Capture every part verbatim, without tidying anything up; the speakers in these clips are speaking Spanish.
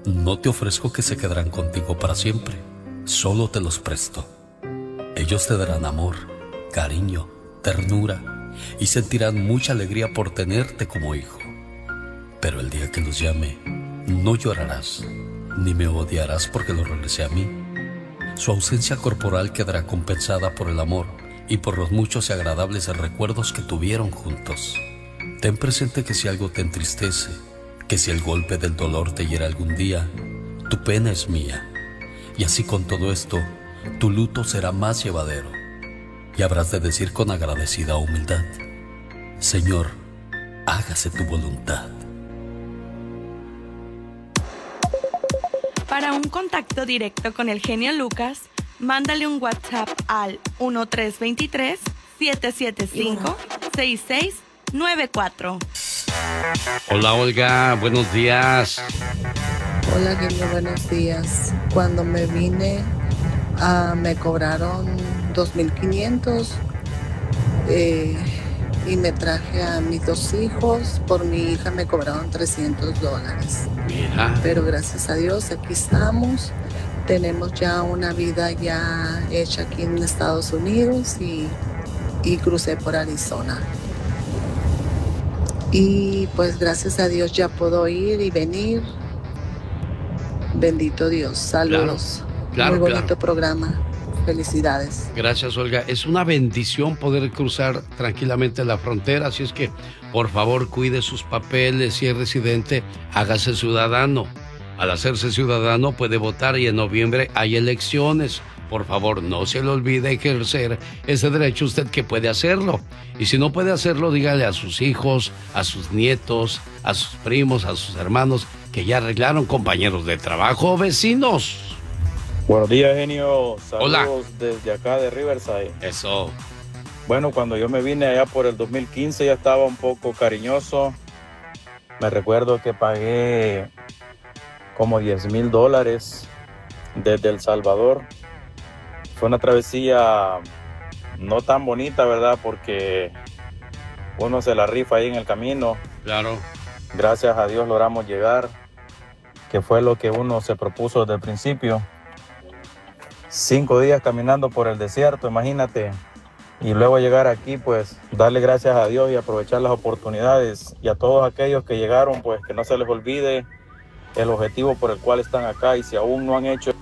No te ofrezco que se quedarán contigo para siempre, solo te los presto. Ellos te darán amor, cariño, ternura y sentirán mucha alegría por tenerte como hijo. Pero el día que los llame, no llorarás, ni me odiarás porque los regresé a mí. Su ausencia corporal quedará compensada por el amor y por los muchos y agradables recuerdos que tuvieron juntos. Ten presente que si algo te entristece, que si el golpe del dolor te hiera algún día, tu pena es mía. Y así con todo esto, tu luto será más llevadero. Y habrás de decir con agradecida humildad: Señor, hágase tu voluntad. Para un contacto directo con el genio Lucas, mándale un WhatsApp al uno tres dos tres, siete siete cinco, seis seis nueve cuatro. Hola Olga, buenos días. Hola genio, buenos días. Cuando me vine, uh, me cobraron dos mil quinientos eh, y me traje a mis dos hijos. Por mi hija me cobraron trescientos dólares. Mira. Pero gracias a Dios aquí estamos. Tenemos ya una vida ya hecha aquí en Estados Unidos y, y crucé por Arizona. Y pues gracias a Dios ya puedo ir y venir. Bendito Dios. Saludos. Claro, claro, Muy bonito claro. programa. Felicidades. Gracias, Olga. Es una bendición poder cruzar tranquilamente la frontera, así es que, por favor, cuide sus papeles. Si es residente, hágase ciudadano. Al hacerse ciudadano puede votar y en noviembre hay elecciones. Por favor, no se le olvide ejercer ese derecho usted que puede hacerlo. Y si no puede hacerlo, dígale a sus hijos, a sus nietos, a sus primos, a sus hermanos, que ya arreglaron, compañeros de trabajo o vecinos. Buenos días, genio. Saludos. Hola. Desde acá de Riverside. Eso. Bueno, cuando yo me vine allá por el dos mil quince ya estaba un poco cariñoso. Me recuerdo que pagué como diez mil dólares desde El Salvador. Fue una travesía no tan bonita, ¿verdad? Porque uno se la rifa ahí en el camino. Claro. Gracias a Dios logramos llegar, que fue lo que uno se propuso desde el principio. Cinco días caminando por el desierto, imagínate. Y luego llegar aquí, pues, darle gracias a Dios y aprovechar las oportunidades. Y a todos aquellos que llegaron, pues, que no se les olvide el objetivo por el cual están acá. Y si aún no han hecho...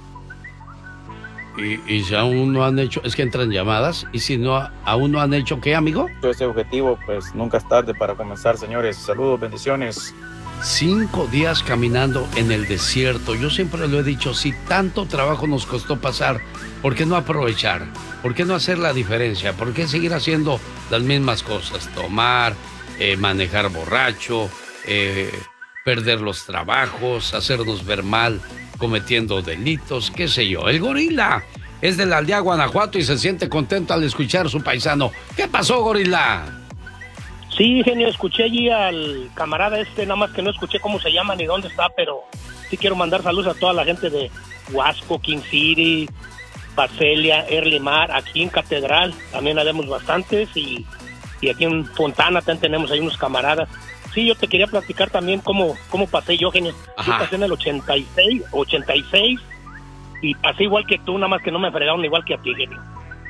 Y, y si aún no han hecho, es que entran llamadas, y si no, aún no han hecho, ¿qué, amigo? ese objetivo, pues nunca es tarde para comenzar, señores. Saludos, bendiciones. Cinco días caminando en el desierto. Yo siempre lo he dicho, si tanto trabajo nos costó pasar, ¿por qué no aprovechar? ¿Por qué no hacer la diferencia? ¿Por qué seguir haciendo las mismas cosas? Tomar, eh, manejar borracho, eh, perder los trabajos, hacernos ver mal cometiendo delitos, qué sé yo. El gorila es de la aldea Guanajuato y se siente contento al escuchar a su paisano. ¿Qué pasó, gorila? Sí, genio, escuché allí al camarada este, nada más que no escuché cómo se llama ni dónde está, pero sí quiero mandar saludos a toda la gente de Huasco, King City, Baselia, Erlimar, aquí en Catedral también habemos bastantes, y, y aquí en Fontana también tenemos ahí unos camaradas. Sí, yo te quería platicar también cómo, cómo pasé yo, genio. Yo pasé en el ochenta y seis, ochenta y seis, y pasé igual que tú, nada más que no me fregaron igual que a ti, genio.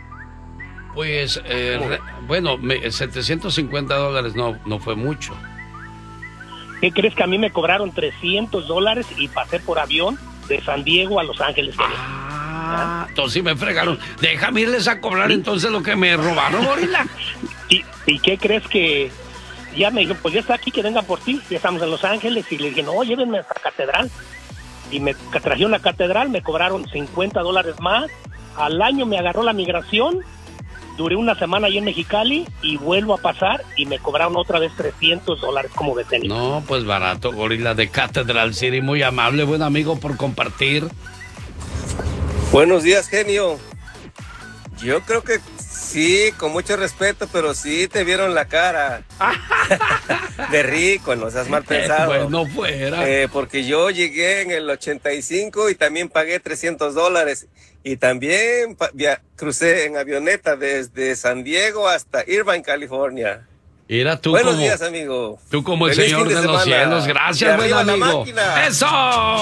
Pues, eh, re, bueno, me, setecientos cincuenta dólares no, no fue mucho. ¿Qué crees? Que a mí me cobraron trescientos dólares y pasé por avión de San Diego a Los Ángeles, genio. Ah, entonces sí me fregaron. Déjame irles a cobrar ¿sí? Entonces lo que me robaron, gorila. ¿Y, ¿Y qué crees? Que ya me dijo, pues ya está aquí, que venga por ti. Ya estamos en Los Ángeles, y le dije, no, llévenme a la catedral. Y me trajeron a la catedral, me cobraron cincuenta dólares más. Al año me agarró la migración. Duré una semana ahí en Mexicali y vuelvo a pasar y me cobraron otra vez trescientos dólares como vecino. No, pues barato, gorila de Catedral City. Muy amable, buen amigo, por compartir. Buenos días, genio. Yo creo que sí, con mucho respeto, pero sí te vieron la cara de rico, no seas mal pensado. Eh, pues no fuera. Eh, porque yo llegué en el ochenta y cinco y también pagué trescientos dólares. Y también via- crucé en avioneta desde San Diego hasta Irvine, California. Mira tú. Buenos como, días, amigo. Tú como el Feliz Señor fin de, de los semana. cielos. Gracias, Y buen arriba la amigo. máquina. ¡Eso!